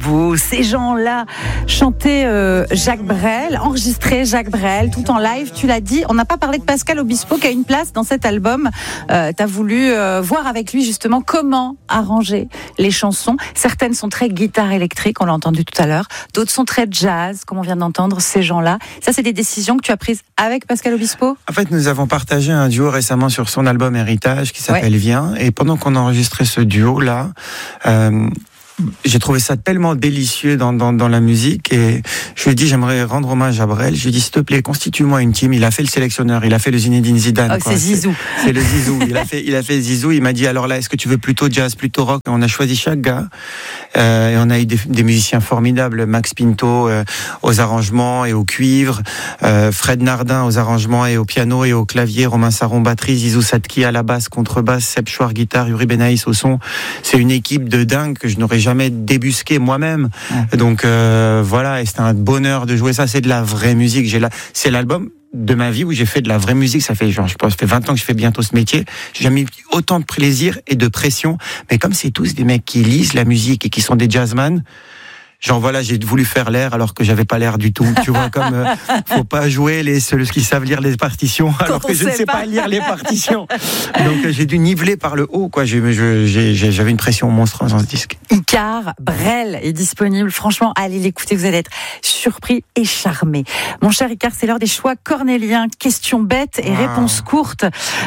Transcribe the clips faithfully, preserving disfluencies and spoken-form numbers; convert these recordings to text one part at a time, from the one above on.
beau. Ces gens-là chantaient euh, Jacques Brel, enregistré Jacques Brel, tout en live. Tu l'as dit, on n'a pas parlé de Pascal Obispo qui a une place dans cet album. Euh, tu as voulu euh, voir avec lui justement comment arranger les chansons. Certaines sont très guitare électrique, on l'a entendu tout à l'heure. D'autres sont très jazz, comme on vient d'entendre ces gens-là. Ça, c'est des décisions que tu as prises avec Pascal Obispo ? En fait, nous avons partagé un duo récemment sur son album Héritage qui s'appelle Ouais. Viens. Et pendant qu'on enregistrait ce duo-là, euh, j'ai trouvé ça tellement délicieux dans, dans, dans la musique et je lui ai dit j'aimerais rendre hommage à Brel. Je lui ai dit s'il te plaît constitue-moi une team. Il a fait le sélectionneur, il a fait le Zinedine Zidane. Oh, quoi. c'est Zizou. C'est, c'est le Zizou. Il a fait, il a fait Zizou. Il m'a dit alors là est-ce que tu veux plutôt jazz, plutôt rock? Et on a choisi chaque gars euh, et on a eu des, des musiciens formidables. Max Pinto euh, aux arrangements et au cuivre, euh, Fred Nardin aux arrangements et au piano et au clavier, Romain Saron batterie, Zizou Sadki à la basse, contrebasse, Seb Chouard guitare, Yuri Benaïs au son. C'est une équipe de dingue que je n'aurais jamais débusqué moi-même. Ouais. Donc euh, voilà, et c'était un bonheur de jouer ça. C'est de la vraie musique. J'ai la... C'est l'album de ma vie où j'ai fait de la vraie musique. Ça fait genre, je pense, ça fait vingt ans que je fais bientôt ce métier. J'ai jamais eu autant de plaisir et de pression. Mais comme c'est tous des mecs qui lisent la musique et qui sont des jazzman, genre voilà, j'ai voulu faire l'air alors que j'avais pas l'air du tout. Tu vois, comme euh, faut pas jouer les ceux qui savent lire les partitions alors que je ne sais pas. pas lire les partitions. Donc euh, j'ai dû niveler par le haut, quoi. J'ai, je, j'ai, j'avais une pression monstrueuse dans ce disque. Icare, Brel est disponible. Franchement, allez l'écouter, vous allez être surpris et charmé. Mon cher Icare, c'est l'heure des choix cornéliens. Questions bêtes et wow. Réponses courtes.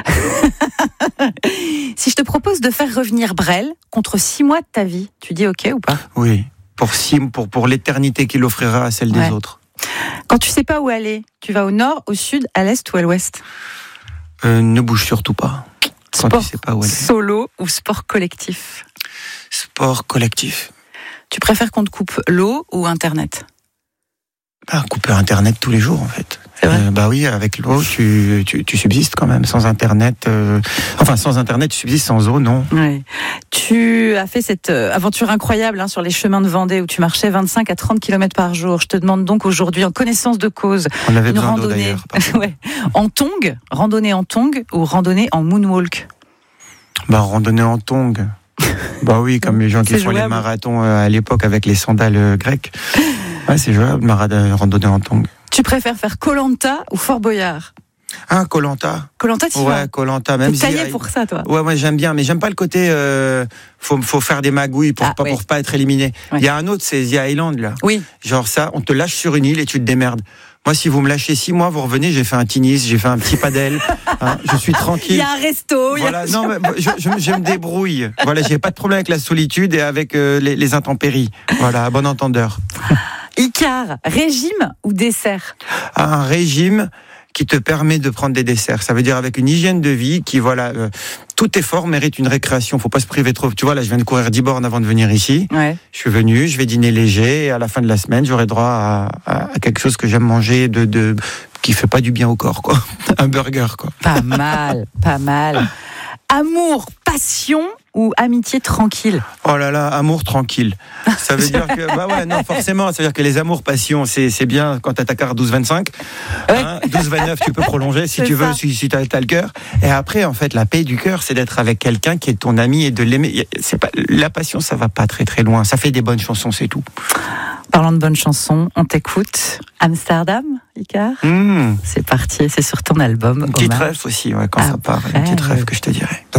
Si je te propose de faire revenir Brel contre six mois de ta vie, tu dis ok ou pas? Oui. Pour, six, pour, pour l'éternité qu'il offrira à celle ouais. des autres. Quand tu sais pas où aller, tu vas au nord, au sud, à l'est ou à l'ouest? euh, Ne bouge surtout pas. Quand sport tu sais pas où aller. Solo ou sport collectif? Sport collectif. Tu préfères qu'on te coupe l'eau ou Internet? Bah, couper Internet tous les jours en fait. C'est vrai. Euh, bah oui, avec l'eau, tu, tu, tu subsistes quand même. Sans Internet, euh, enfin sans Internet, tu subsistes. Sans eau, non. Ouais. Tu as fait cette aventure incroyable hein, sur les chemins de Vendée où tu marchais vingt-cinq à trente kilomètres par jour. Je te demande donc aujourd'hui, en connaissance de cause, on avait une besoin randonnée d'eau, ouais. en tong, randonnée en tong ou randonnée en moonwalk? Bah randonnée en tong. Bah oui, comme les gens qui font les marathons à l'époque avec les sandales grecques. Ouais, c'est jouable, marade, randonnée en tong. Tu préfères faire Koh-Lanta ou Fort Boyard? Ah, Koh-Lanta. Koh-Lanta, tu Ouais, Koh-Lanta. Même T'es taillé si, pour ça, toi. Ouais, moi j'aime bien, mais j'aime pas le côté. Euh, faut, faut faire des magouilles pour ah, pas oui. pour pas être éliminé. Il ouais. y a un autre, c'est The Island là. Oui. Genre ça, on te lâche sur une île et tu te démerdes. Moi, si vous me lâchez six mois, vous revenez, j'ai fait un tennis, j'ai fait un petit padel, hein, je suis tranquille. Il y a un resto. Voilà, il y a... non, mais je, je, je me débrouille. Voilà, j'ai pas de problème avec la solitude et avec euh, les, les intempéries. Voilà, à bon entendeur. Icare, régime ou dessert? Un régime qui te permet de prendre des desserts. Ça veut dire avec une hygiène de vie qui, voilà, euh, tout effort mérite une récréation. Faut pas se priver trop. Tu vois, là, je viens de courir dix bornes avant de venir ici. Ouais. Je suis venu, je vais dîner léger et à la fin de la semaine, j'aurai droit à, à, à quelque chose que j'aime manger de, de, qui fait pas du bien au corps, quoi. Un burger, quoi. Pas mal, pas mal. Amour, passion ou amitié tranquille? Oh là là, amour tranquille. Ça veut dire que, bah ouais, non, forcément, ça veut dire que les amours, passion, c'est, c'est bien quand t'as ta carte douze vingt-cinq. Ouais. Hein, douze vingt-neuf, tu peux prolonger si c'est tu ça. veux, si, si t'as, t'as le cœur. Et après, en fait, la paix du cœur, c'est d'être avec quelqu'un qui est ton ami et de l'aimer. C'est pas, la passion, ça va pas très très loin. Ça fait des bonnes chansons, c'est tout. Parlant de bonnes chansons, on t'écoute. Amsterdam, Icare. Mmh. C'est parti, c'est sur ton album. Une petite rêve aussi, ouais, quand Après. ça part. Une petite rêve que je te dirais.